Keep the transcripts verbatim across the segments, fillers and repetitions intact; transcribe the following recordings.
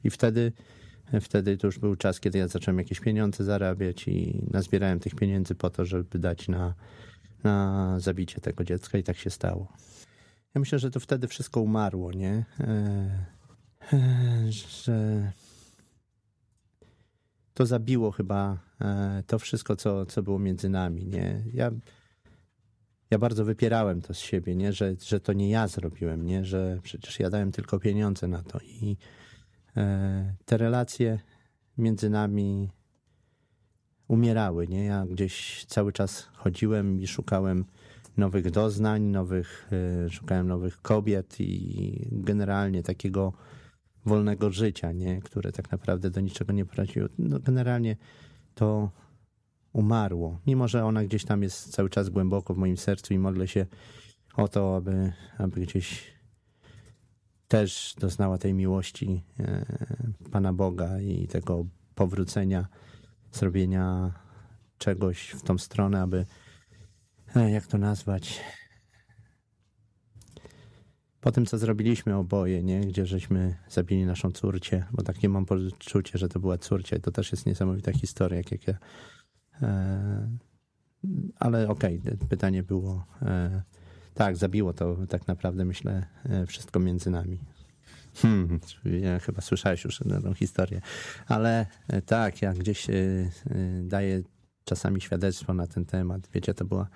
I wtedy, wtedy to już był czas, kiedy ja zacząłem jakieś pieniądze zarabiać i nazbierałem tych pieniędzy po to, żeby dać na, na zabicie tego dziecka i tak się stało. Ja myślę, że to wtedy wszystko umarło, nie? E, e, że to zabiło chyba e, to wszystko, co, co było między nami, nie? Ja, ja bardzo wypierałem to z siebie, nie? Że, że to nie ja zrobiłem, nie? Że przecież ja dałem tylko pieniądze na to i e, te relacje między nami umierały, nie? Ja gdzieś cały czas chodziłem i szukałem nowych doznań, nowych, e, szukałem nowych kobiet i generalnie takiego wolnego życia, nie? Które tak naprawdę do niczego nie prowadziło. No, generalnie to umarło. Mimo że ona gdzieś tam jest cały czas głęboko w moim sercu i modlę się o to, aby, aby gdzieś też doznała tej miłości e, Pana Boga i tego powrócenia, zrobienia czegoś w tą stronę, aby, e, jak to nazwać, po tym, co zrobiliśmy oboje, nie? Gdzie żeśmy zabili naszą córcię, bo takie mam poczucie, że to była córcia i to też jest niesamowita historia, jak, jak ja... E, ale okej, okay, pytanie było... E, tak, zabiło to tak naprawdę, myślę, e, wszystko między nami. Hmm, ja chyba słyszałeś już tę historię, ale e, tak, ja gdzieś e, e, daję czasami świadectwo na ten temat. Wiecie, to była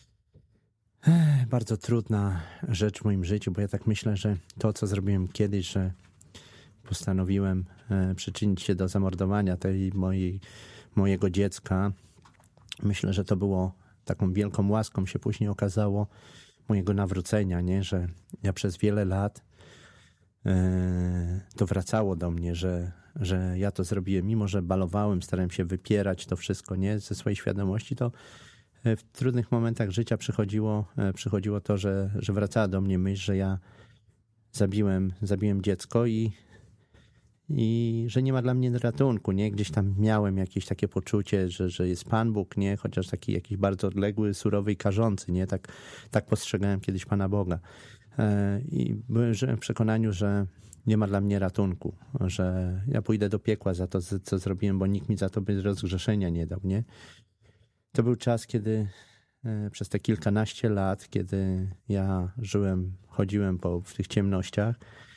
bardzo trudna rzecz w moim życiu, bo ja tak myślę, że to, co zrobiłem kiedyś, że postanowiłem przyczynić się do zamordowania tej mojej, mojego dziecka, myślę, że to było taką wielką łaską, się później okazało, mojego nawrócenia, nie? Że ja przez wiele lat to wracało do mnie, że, że ja to zrobiłem, mimo że balowałem, starałem się wypierać to wszystko, nie? Ze swojej świadomości, to w trudnych momentach życia przychodziło, przychodziło to, że, że wracała do mnie myśl, że ja zabiłem, zabiłem dziecko i, i że nie ma dla mnie ratunku, nie? Gdzieś tam miałem jakieś takie poczucie, że, że jest Pan Bóg, nie? Chociaż taki jakiś bardzo odległy, surowy i karzący, nie? Tak, tak postrzegałem kiedyś Pana Boga. I byłem w przekonaniu, że nie ma dla mnie ratunku, że ja pójdę do piekła za to, co zrobiłem, bo nikt mi za to bez rozgrzeszenia nie dał, nie? To był czas, kiedy e, przez te kilkanaście lat, kiedy ja żyłem, chodziłem po w tych ciemnościach,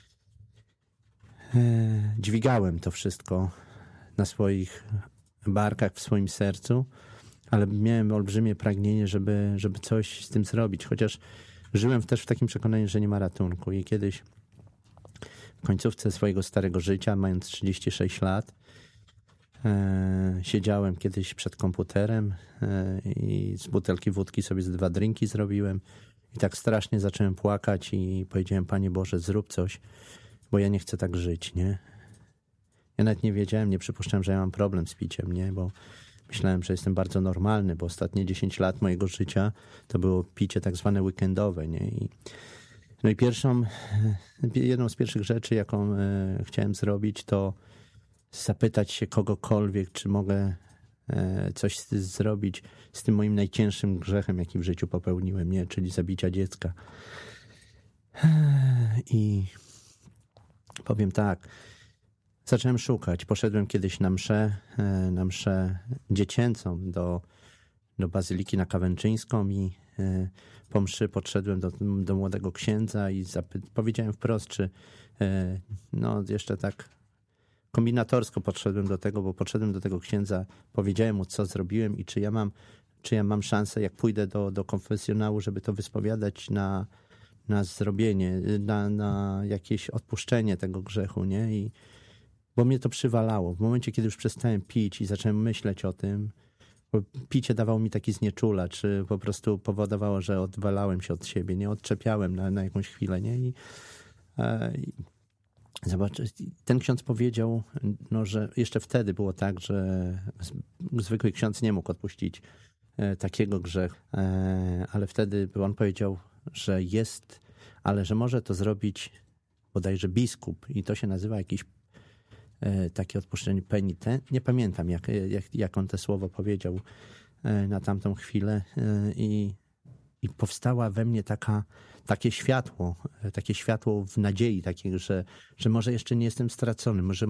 e, dźwigałem to wszystko na swoich barkach, w swoim sercu, ale miałem olbrzymie pragnienie, żeby, żeby coś z tym zrobić, chociaż żyłem też w takim przekonaniu, że nie ma ratunku. I kiedyś w końcówce swojego starego życia, mając trzydzieści sześć lat, E, siedziałem kiedyś przed komputerem e, i z butelki wódki sobie z dwa drinki zrobiłem i tak strasznie zacząłem płakać i powiedziałem: Panie Boże, zrób coś, bo ja nie chcę tak żyć, nie? Ja nawet nie wiedziałem, nie przypuszczałem, że ja mam problem z piciem, nie? Bo myślałem, że jestem bardzo normalny, bo ostatnie dziesięć lat mojego życia to było picie tak zwane weekendowe, nie? I, no i pierwszą, jedną z pierwszych rzeczy, jaką e, chciałem zrobić, to zapytać się kogokolwiek, czy mogę coś zrobić z tym moim najcięższym grzechem, jaki w życiu popełniłem, nie? Czyli zabicia dziecka. I powiem tak, zacząłem szukać. Poszedłem kiedyś na mszę, na mszę dziecięcą do, do Bazyliki na Kawęczyńską i po mszy podszedłem do, do młodego księdza i zapy- powiedziałem wprost, czy no jeszcze tak kombinatorsko podszedłem do tego, bo podszedłem do tego księdza, powiedziałem mu, co zrobiłem i czy ja mam, czy ja mam szansę, jak pójdę do, do konfesjonału, żeby to wyspowiadać na, na zrobienie, na, na jakieś odpuszczenie tego grzechu, nie? I, bo mnie to przywalało. W momencie, kiedy już przestałem pić i zacząłem myśleć o tym, bo picie dawało mi taki znieczulacz, czy po prostu powodowało, że odwalałem się od siebie, nie? Odczepiałem na, na jakąś chwilę, nie? I, e, i Zobacz, ten ksiądz powiedział, no, że jeszcze wtedy było tak, że zwykły ksiądz nie mógł odpuścić e, takiego grzechu, e, ale wtedy on powiedział, że jest, ale że może to zrobić bodajże biskup i to się nazywa jakiś e, takie odpuszczenie penitent. Nie pamiętam, jak, jak, jak on to słowo powiedział e, na tamtą chwilę e, i, i powstała we mnie taka takie światło, takie światło w nadziei, takiego, że, że może jeszcze nie jestem stracony, może